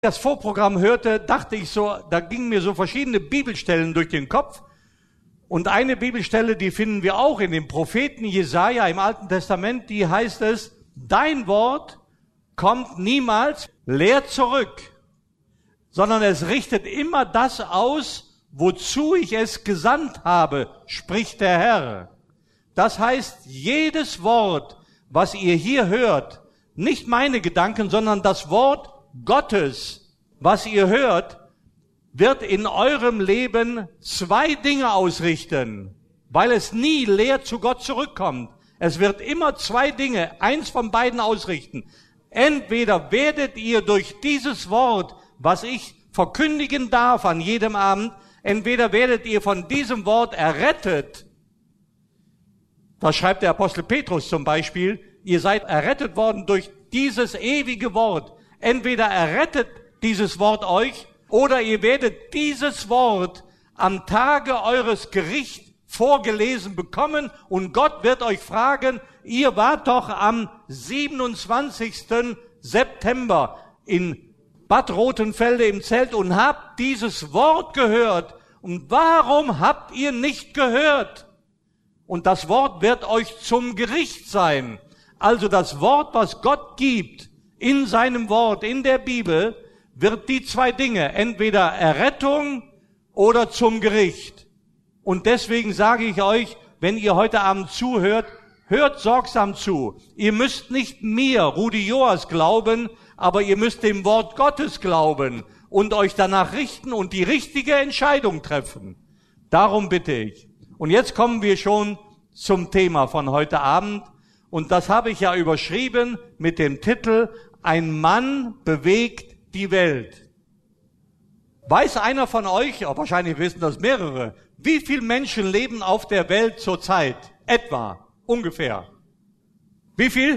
das Vorprogramm hörte, dachte ich so, da gingen mir so verschiedene Bibelstellen durch den Kopf. Und eine Bibelstelle, die finden wir auch in dem Propheten Jesaja im Alten Testament, die heißt es: Dein Wort kommt niemals leer zurück, sondern es richtet immer das aus, wozu ich es gesandt habe, spricht der Herr. Das heißt, jedes Wort, was ihr hier hört, nicht meine Gedanken, sondern das Wort Gottes, was ihr hört, wird in eurem Leben zwei Dinge ausrichten, weil es nie leer zu Gott zurückkommt. Es wird immer zwei Dinge, eins von beiden ausrichten. Entweder werdet ihr durch dieses Wort, was ich verkündigen darf an jedem Abend, entweder werdet ihr von diesem Wort errettet. Da schreibt der Apostel Petrus zum Beispiel, ihr seid errettet worden durch dieses ewige Wort. Entweder errettet dieses Wort euch, oder ihr werdet dieses Wort am Tage eures Gerichts vorgelesen bekommen und Gott wird euch fragen, ihr wart doch am 27. September in Bad Rothenfelde im Zelt und habt dieses Wort gehört. Und warum habt ihr nicht gehört? Und das Wort wird euch zum Gericht sein. Also das Wort, was Gott gibt in seinem Wort, in der Bibel, wird die zwei Dinge, entweder Errettung oder zum Gericht. Und deswegen sage ich euch, wenn ihr heute Abend zuhört, hört sorgsam zu. Ihr müsst nicht mir, Rudi Joas, glauben, aber ihr müsst dem Wort Gottes glauben und euch danach richten und die richtige Entscheidung treffen. Darum bitte ich. Und jetzt kommen wir schon zum Thema von heute Abend. Und das habe ich ja überschrieben mit dem Titel: Ein Mann bewegt die Welt. Weiß einer von euch, wahrscheinlich wissen das mehrere, wie viele Menschen leben auf der Welt zurzeit? Etwa, ungefähr. Wie viel?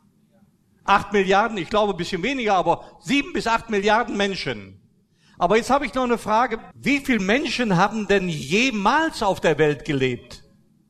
8 Milliarden, ich glaube ein bisschen weniger, aber 7 bis 8 Milliarden Menschen. Aber jetzt habe ich noch eine Frage. Wie viele Menschen haben denn jemals auf der Welt gelebt?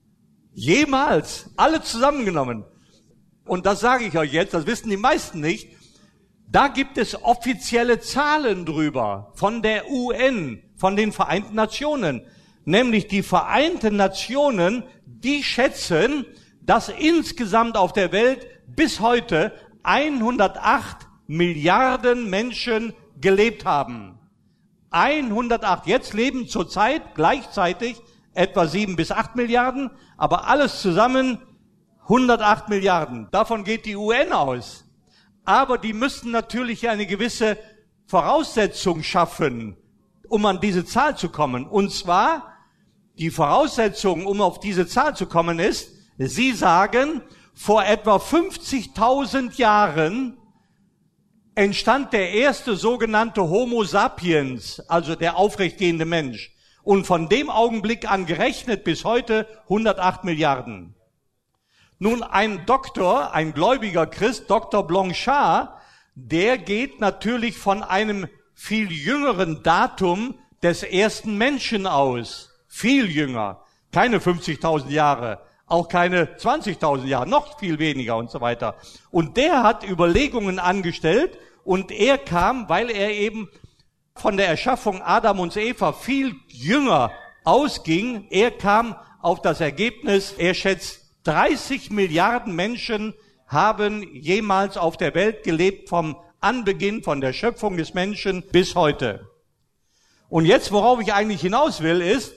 Jemals. Alle zusammengenommen. Und das sage ich euch jetzt, das wissen die meisten nicht. Da gibt es offizielle Zahlen drüber von der UN, von den Vereinten Nationen. Nämlich die Vereinten Nationen, die schätzen, dass insgesamt auf der Welt bis heute 108 Milliarden Menschen gelebt haben. 108. Jetzt leben zurzeit gleichzeitig etwa 7 bis 8 Milliarden, aber alles zusammen 108 Milliarden. Davon geht die UN aus. Aber die müssten natürlich eine gewisse Voraussetzung schaffen, um an diese Zahl zu kommen. Und zwar, die Voraussetzung, um auf diese Zahl zu kommen, ist, sie sagen, vor etwa 50.000 Jahren entstand der erste sogenannte Homo sapiens, also der aufrechtgehende Mensch. Und von dem Augenblick an gerechnet bis heute 108 Milliarden. Nun, ein Doktor, ein gläubiger Christ, Dr. Blanchard, der geht natürlich von einem viel jüngeren Datum des ersten Menschen aus. Viel jünger. Keine 50.000 Jahre, auch keine 20.000 Jahre, noch viel weniger und so weiter. Und der hat Überlegungen angestellt und er kam, weil er eben von der Erschaffung Adam und Eva viel jünger ausging, er kam auf das Ergebnis, er schätzt, 30 Milliarden Menschen haben jemals auf der Welt gelebt vom Anbeginn, von der Schöpfung des Menschen bis heute. Und jetzt, worauf ich eigentlich hinaus will, ist,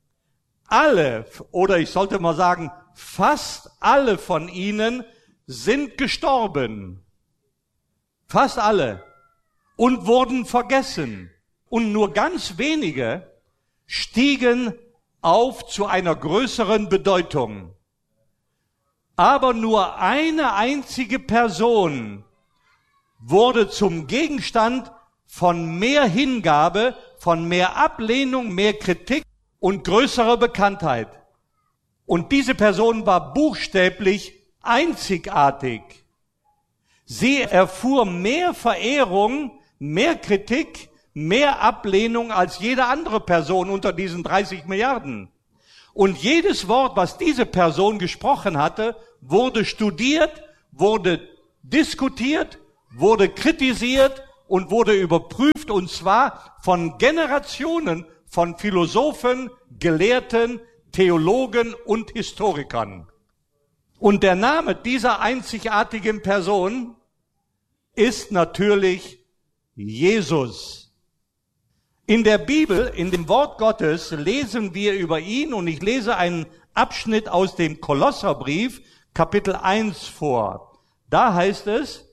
alle, oder ich sollte mal sagen, fast alle von ihnen sind gestorben. Fast alle. Und wurden vergessen. Und nur ganz wenige stiegen auf zu einer größeren Bedeutung. Aber nur eine einzige Person wurde zum Gegenstand von mehr Hingabe, von mehr Ablehnung, mehr Kritik und größerer Bekanntheit. Und diese Person war buchstäblich einzigartig. Sie erfuhr mehr Verehrung, mehr Kritik, mehr Ablehnung als jede andere Person unter diesen 30 Milliarden. Und jedes Wort, was diese Person gesprochen hatte, wurde studiert, wurde diskutiert, wurde kritisiert, und wurde überprüft, und zwar von Generationen von Philosophen, Gelehrten, Theologen und Historikern. Und der Name dieser einzigartigen Person ist natürlich Jesus. In der Bibel, in dem Wort Gottes, lesen wir über ihn, und ich lese einen Abschnitt aus dem Kolosserbrief, Kapitel 1 vor. Da heißt es: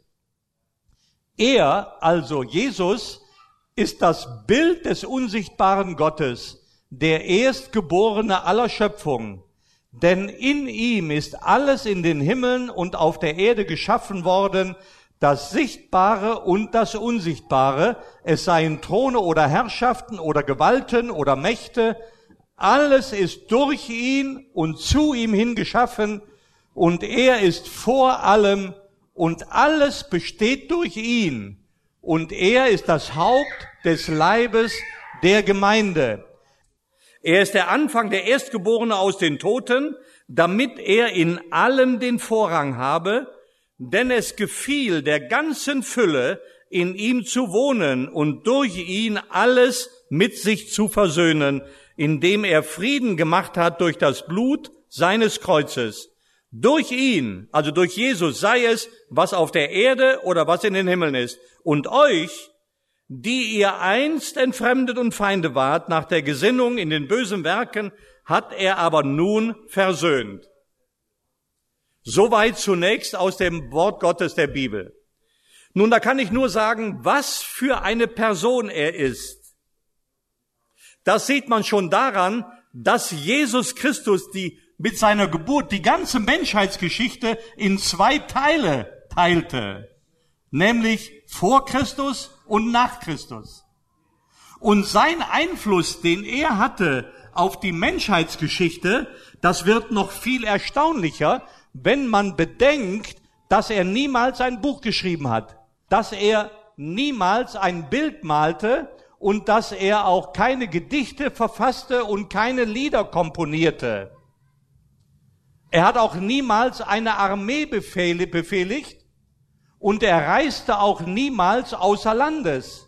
Er, also Jesus, ist das Bild des unsichtbaren Gottes, der Erstgeborene aller Schöpfung. Denn in ihm ist alles in den Himmeln und auf der Erde geschaffen worden, das Sichtbare und das Unsichtbare, es seien Throne oder Herrschaften oder Gewalten oder Mächte, alles ist durch ihn und zu ihm hin geschaffen, und er ist vor allem, und alles besteht durch ihn, und er ist das Haupt des Leibes der Gemeinde. Er ist der Anfang, der Erstgeborene aus den Toten, damit er in allem den Vorrang habe, denn es gefiel der ganzen Fülle, in ihm zu wohnen und durch ihn alles mit sich zu versöhnen, indem er Frieden gemacht hat durch das Blut seines Kreuzes. Durch ihn, also durch Jesus, sei es, was auf der Erde oder was in den Himmeln ist, und euch, die ihr einst entfremdet und Feinde wart, nach der Gesinnung in den bösen Werken, hat er aber nun versöhnt. Soweit zunächst aus dem Wort Gottes der Bibel. Nun, da kann ich nur sagen, was für eine Person er ist. Das sieht man schon daran, dass Jesus Christus mit seiner Geburt die ganze Menschheitsgeschichte in 2 Teile teilte, nämlich vor Christus und nach Christus. Und sein Einfluss, den er hatte auf die Menschheitsgeschichte, das wird noch viel erstaunlicher, wenn man bedenkt, dass er niemals ein Buch geschrieben hat, dass er niemals ein Bild malte und dass er auch keine Gedichte verfasste und keine Lieder komponierte. Er hat auch niemals eine Armee befehligt, und er reiste auch niemals außer Landes.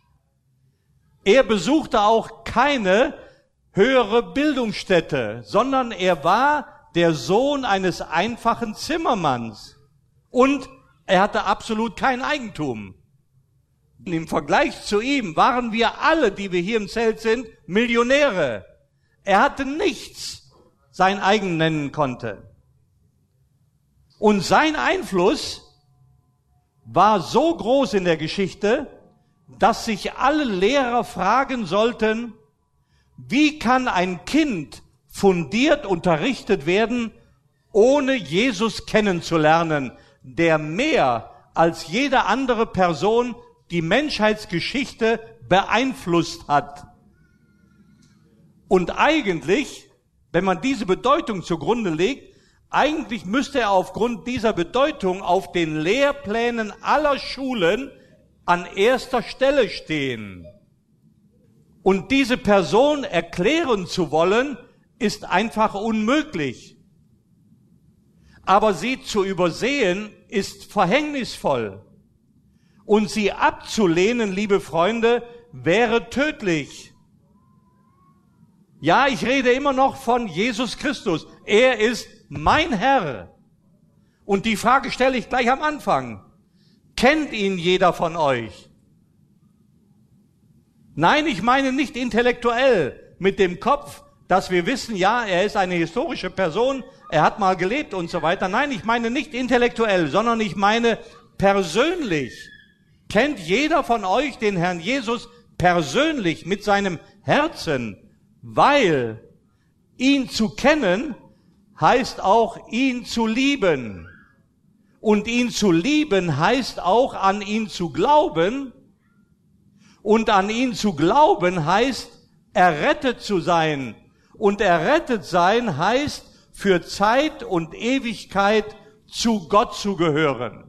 Er besuchte auch keine höhere Bildungsstätte, sondern er war der Sohn eines einfachen Zimmermanns. Und er hatte absolut kein Eigentum. Im Vergleich zu ihm waren wir alle, die wir hier im Zelt sind, Millionäre. Er hatte nichts, sein eigen nennen konnte. Und sein Einfluss war so groß in der Geschichte, dass sich alle Lehrer fragen sollten, wie kann ein Kind fundiert unterrichtet werden, ohne Jesus kennenzulernen, der mehr als jede andere Person die Menschheitsgeschichte beeinflusst hat. Und eigentlich, wenn man diese Bedeutung zugrunde legt, eigentlich müsste er aufgrund dieser Bedeutung auf den Lehrplänen aller Schulen an erster Stelle stehen. Und diese Person erklären zu wollen, ist einfach unmöglich. Aber sie zu übersehen, ist verhängnisvoll. Und sie abzulehnen, liebe Freunde, wäre tödlich. Ja, ich rede immer noch von Jesus Christus. Er ist mein Herr. Und die Frage stelle ich gleich am Anfang. Kennt ihn jeder von euch? Nein, ich meine nicht intellektuell mit dem Kopf, dass wir wissen, ja, er ist eine historische Person, er hat mal gelebt und so weiter. Nein, ich meine nicht intellektuell, sondern ich meine persönlich. Kennt jeder von euch den Herrn Jesus persönlich mit seinem Herzen? Weil ihn zu kennen heißt auch, ihn zu lieben. Und ihn zu lieben heißt auch, an ihn zu glauben. Und an ihn zu glauben heißt, errettet zu sein. Und errettet sein heißt, für Zeit und Ewigkeit zu Gott zu gehören.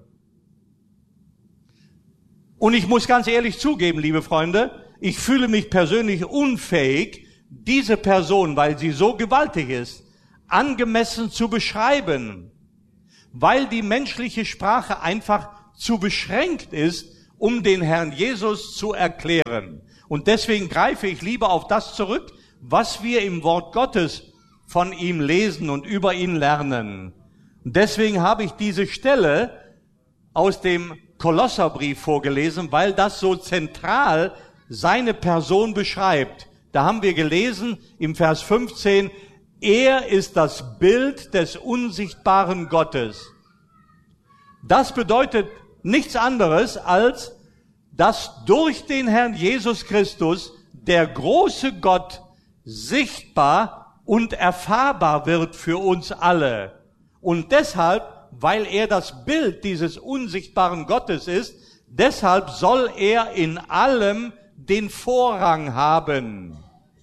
Und ich muss ganz ehrlich zugeben, liebe Freunde, ich fühle mich persönlich unfähig, diese Person, weil sie so gewaltig ist, angemessen zu beschreiben, weil die menschliche Sprache einfach zu beschränkt ist, um den Herrn Jesus zu erklären. Und deswegen greife ich lieber auf das zurück, was wir im Wort Gottes von ihm lesen und über ihn lernen. Und deswegen habe ich diese Stelle aus dem Kolosserbrief vorgelesen, weil das so zentral seine Person beschreibt. Da haben wir gelesen im Vers 15, er ist das Bild des unsichtbaren Gottes. Das bedeutet nichts anderes, als dass durch den Herrn Jesus Christus der große Gott sichtbar und erfahrbar wird für uns alle. Und deshalb, weil er das Bild dieses unsichtbaren Gottes ist, deshalb soll er in allem den Vorrang haben.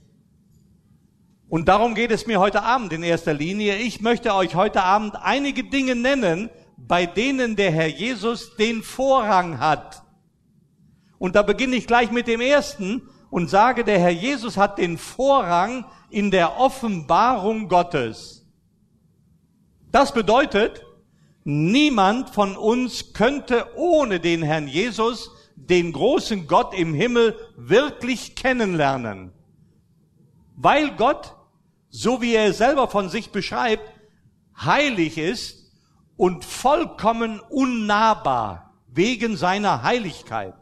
Und darum geht es mir heute Abend in erster Linie. Ich möchte euch heute Abend einige Dinge nennen, bei denen der Herr Jesus den Vorrang hat. Und da beginne ich gleich mit dem ersten und sage, der Herr Jesus hat den Vorrang in der Offenbarung Gottes. Das bedeutet, niemand von uns könnte ohne den Herrn Jesus den großen Gott im Himmel wirklich kennenlernen. Weil Gott, so wie er selber von sich beschreibt, heilig ist und vollkommen unnahbar wegen seiner Heiligkeit.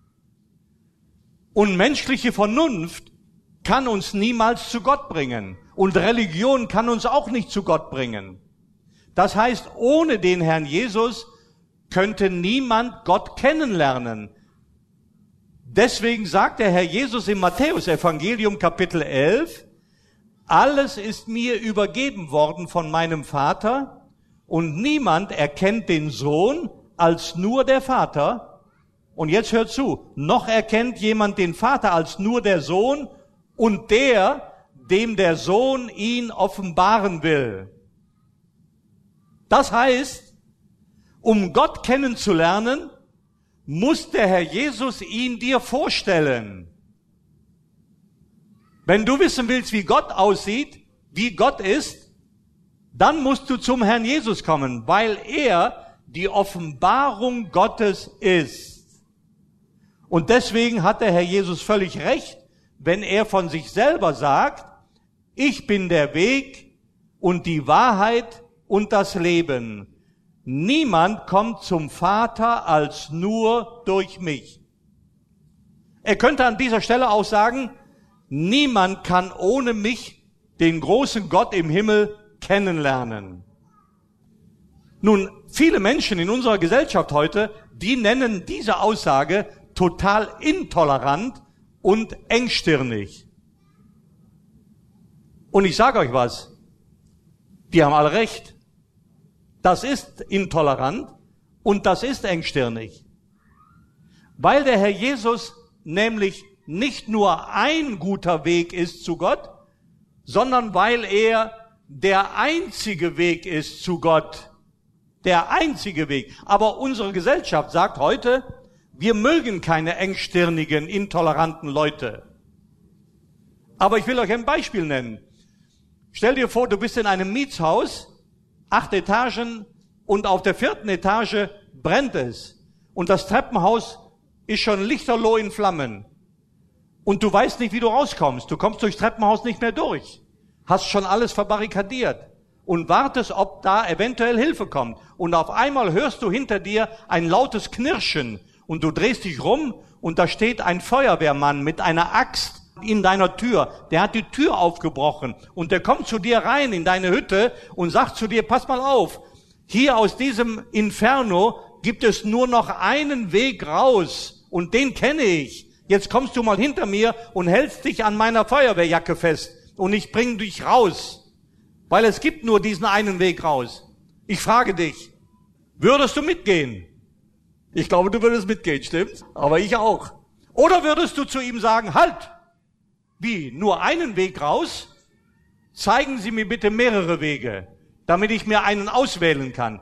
Und menschliche Vernunft kann uns niemals zu Gott bringen. Und Religion kann uns auch nicht zu Gott bringen. Das heißt, ohne den Herrn Jesus könnte niemand Gott kennenlernen. Deswegen sagt der Herr Jesus im Matthäus-Evangelium Kapitel 11, alles ist mir übergeben worden von meinem Vater und niemand erkennt den Sohn als nur der Vater. Und jetzt hört zu, noch erkennt jemand den Vater als nur der Sohn und der, dem der Sohn ihn offenbaren will. Das heißt, um Gott kennenzulernen, muss der Herr Jesus ihn dir vorstellen. Wenn du wissen willst, wie Gott aussieht, wie Gott ist, dann musst du zum Herrn Jesus kommen, weil er die Offenbarung Gottes ist. Und deswegen hat der Herr Jesus völlig recht, wenn er von sich selber sagt, ich bin der Weg und die Wahrheit und das Leben. Niemand kommt zum Vater als nur durch mich. Er könnte an dieser Stelle auch sagen, niemand kann ohne mich den großen Gott im Himmel kennenlernen. Nun, viele Menschen in unserer Gesellschaft heute, die nennen diese Aussage total intolerant und engstirnig. Und ich sage euch was, die haben alle recht. Das ist intolerant und das ist engstirnig. Weil der Herr Jesus nämlich nicht nur ein guter Weg ist zu Gott, sondern weil er der einzige Weg ist zu Gott. Der einzige Weg. Aber unsere Gesellschaft sagt heute, wir mögen keine engstirnigen, intoleranten Leute. Aber ich will euch ein Beispiel nennen. Stell dir vor, du bist in einem Mietshaus, 8 Etagen und auf der 4. Etage brennt es. Und das Treppenhaus ist schon lichterloh in Flammen. Und du weißt nicht, wie du rauskommst. Du kommst durchs Treppenhaus nicht mehr durch. Hast schon alles verbarrikadiert. Und wartest, ob da eventuell Hilfe kommt. Und auf einmal hörst du hinter dir ein lautes Knirschen. Und du drehst dich rum und da steht ein Feuerwehrmann mit einer Axt in deiner Tür. Der hat die Tür aufgebrochen und der kommt zu dir rein in deine Hütte und sagt zu dir, pass mal auf, hier aus diesem Inferno gibt es nur noch einen Weg raus und den kenne ich. Jetzt kommst du mal hinter mir und hältst dich an meiner Feuerwehrjacke fest und ich bringe dich raus, weil es gibt nur diesen einen Weg raus. Ich frage dich, würdest du mitgehen? Ich glaube, du würdest mitgehen, stimmt's? Aber ich auch. Oder würdest du zu ihm sagen, halt! Wie? Nur einen Weg raus? Zeigen Sie mir bitte mehrere Wege, damit ich mir einen auswählen kann.